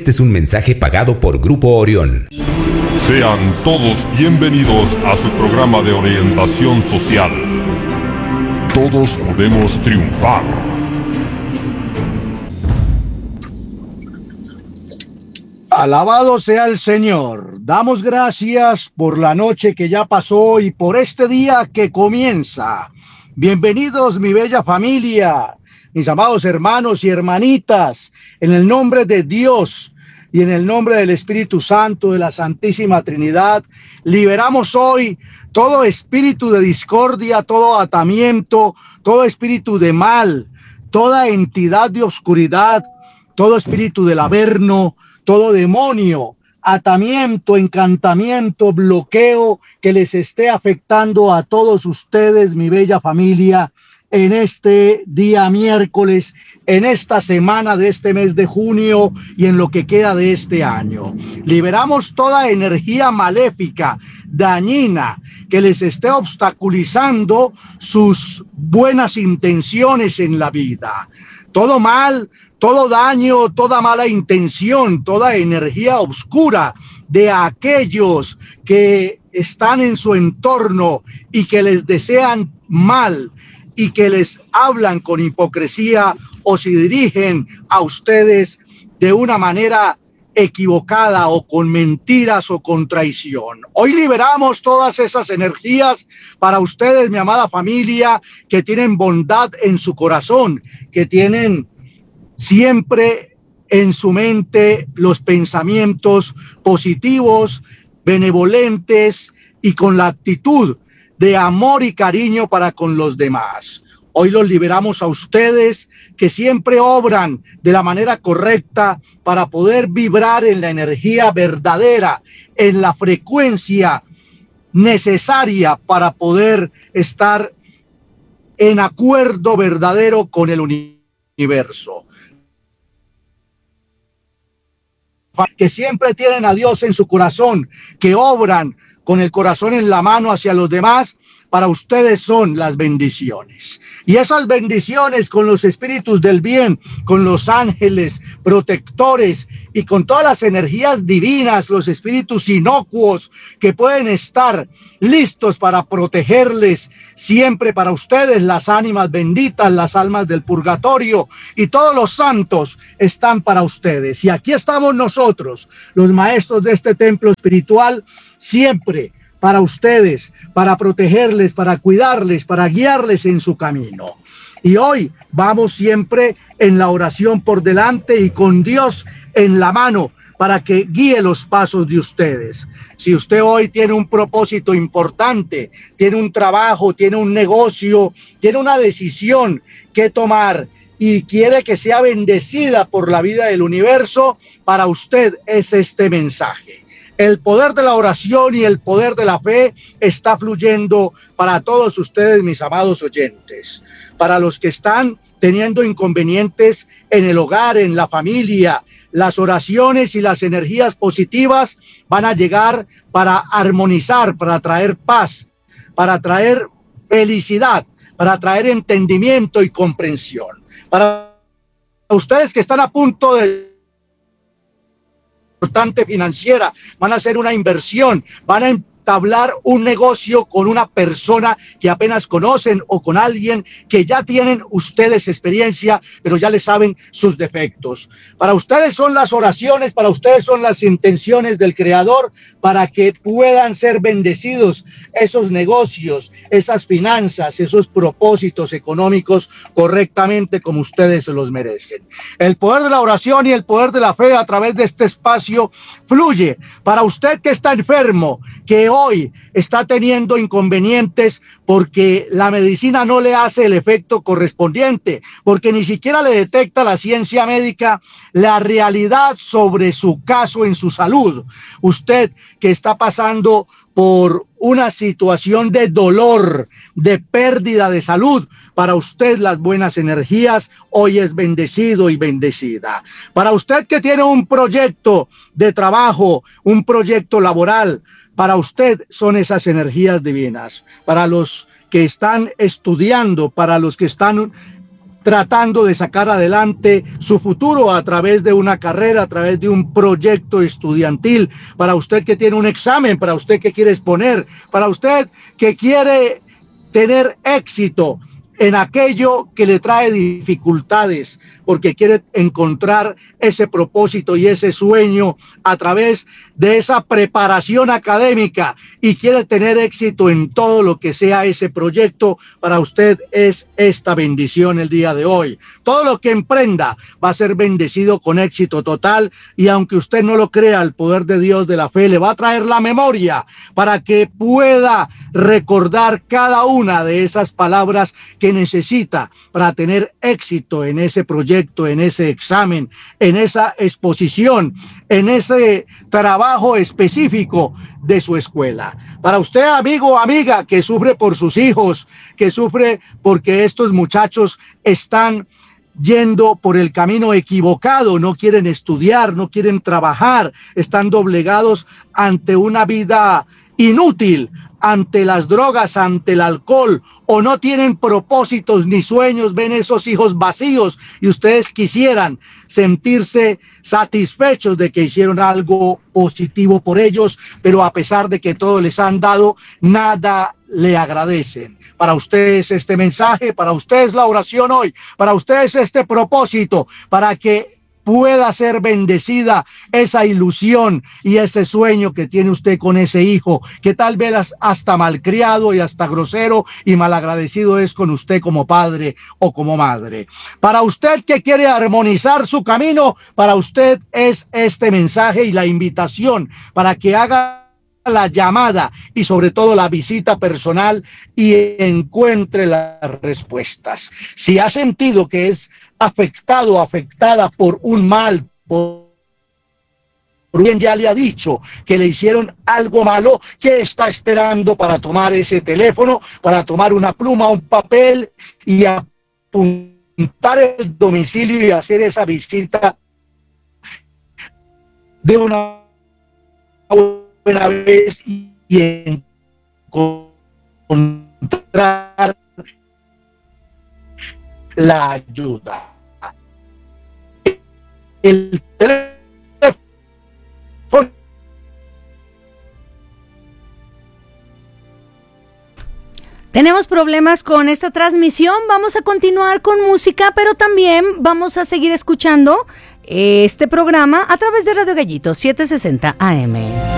Este es un mensaje pagado por Grupo Orión. Sean todos bienvenidos a su programa de orientación social. Todos podemos triunfar. Alabado sea el Señor. Damos gracias por la noche que ya pasó y por este día que comienza. Bienvenidos, mi bella familia, mis amados hermanos y hermanitas, en el nombre de Dios y en el nombre del Espíritu Santo de la Santísima Trinidad. Liberamos hoy todo espíritu de discordia, todo atamiento, todo espíritu de mal, toda entidad de oscuridad, todo espíritu del averno, todo demonio, atamiento, encantamiento, bloqueo que les esté afectando a todos ustedes, mi bella familia, en este día miércoles, en esta semana de este mes de junio y en lo que queda de este año. Liberamos toda energía maléfica, dañina, que les esté obstaculizando sus buenas intenciones en la vida. Todo mal, todo daño, toda mala intención, toda energía oscura de aquellos que están en su entorno y que les desean mal y que les hablan con hipocresía o se dirigen a ustedes de una manera equivocada o con mentiras o con traición. Hoy liberamos todas esas energías para ustedes, mi amada familia, que tienen bondad en su corazón, que tienen siempre en su mente los pensamientos positivos, benevolentes y con la actitud de amor y cariño para con los demás. Hoy los liberamos a ustedes que siempre obran de la manera correcta para poder vibrar en la energía verdadera, en la frecuencia necesaria para poder estar en acuerdo verdadero con el universo. Que siempre tienen a Dios en su corazón, que obran con el corazón en la mano hacia los demás. Para ustedes son las bendiciones. Y esas bendiciones con los espíritus del bien, con los ángeles protectores y con todas las energías divinas, los espíritus inocuos que pueden estar listos para protegerles siempre para ustedes, las ánimas benditas, las almas del purgatorio y todos los santos están para ustedes. Y aquí estamos nosotros, los maestros de este templo espiritual, siempre para ustedes, para protegerles, para cuidarles, para guiarles en su camino. Y hoy vamos siempre en la oración por delante y con Dios en la mano para que guíe los pasos de ustedes. Si usted hoy tiene un propósito importante, tiene un trabajo, tiene un negocio, tiene una decisión que tomar y quiere que sea bendecida por la vida del universo, para usted es este mensaje. El poder de la oración y el poder de la fe está fluyendo para todos ustedes, mis amados oyentes. Para los que están teniendo inconvenientes en el hogar, en la familia, las oraciones y las energías positivas van a llegar para armonizar, para traer paz, para traer felicidad, para traer entendimiento y comprensión. Para ustedes que están a punto de importante financiera, van a hacer una inversión, van a entablar un negocio con una persona que apenas conocen o con alguien que ya tienen ustedes experiencia, pero ya les saben sus defectos. Para ustedes son las oraciones, para ustedes son las intenciones del Creador para que puedan ser bendecidos esos negocios, esas finanzas, esos propósitos económicos correctamente como ustedes se los merecen. El poder de la oración y el poder de la fe a través de este espacio fluye para usted que está enfermo, que hoy está teniendo inconvenientes porque la medicina no le hace el efecto correspondiente, porque ni siquiera le detecta la ciencia médica la realidad sobre su caso en su salud. Usted que está pasando por una situación de dolor, de pérdida de salud, para usted las buenas energías hoy es bendecido y bendecida. Para usted que tiene un proyecto de trabajo, un proyecto laboral, para usted son esas energías divinas. Para los que están estudiando, para los que están tratando de sacar adelante su futuro a través de una carrera, a través de un proyecto estudiantil, para usted que tiene un examen, para usted que quiere exponer, para usted que quiere tener éxito en aquello que le trae dificultades, porque quiere encontrar ese propósito y ese sueño a través de esa preparación académica y quiere tener éxito en todo lo que sea ese proyecto. Para usted es esta bendición el día de hoy. Todo lo que emprenda va a ser bendecido con éxito total, y aunque usted no lo crea, el poder de Dios de la fe le va a traer la memoria para que pueda recordar cada una de esas palabras que necesita para tener éxito en ese proyecto, en ese examen, en esa exposición, en ese trabajo específico de su escuela. Para usted, amigo o amiga, que sufre por sus hijos, que sufre porque estos muchachos están yendo por el camino equivocado, no quieren estudiar, no quieren trabajar, están doblegados ante una vida inútil, ante las drogas, ante el alcohol, o no tienen propósitos ni sueños, ven esos hijos vacíos y ustedes quisieran sentirse satisfechos de que hicieron algo positivo por ellos, pero a pesar de que todo les han dado, nada le agradecen. Para ustedes este mensaje, para ustedes la oración hoy, para ustedes este propósito, para que pueda ser bendecida esa ilusión y ese sueño que tiene usted con ese hijo, que tal vez hasta malcriado y hasta grosero y malagradecido es con usted como padre o como madre. Para usted que quiere armonizar su camino, para usted es este mensaje y la invitación para que haga la llamada y sobre todo la visita personal y encuentre las respuestas. Si ha sentido que es afectado o afectada por un mal, por quien ya le ha dicho que le hicieron algo malo, ¿qué está esperando para tomar ese teléfono, para tomar una pluma, un papel y apuntar el domicilio y hacer esa visita de una buena vez y encontrar la ayuda? El teléfono. Tenemos problemas con esta transmisión, vamos a continuar con música, pero también vamos a seguir escuchando este programa a través de Radio Gallito 760 AM.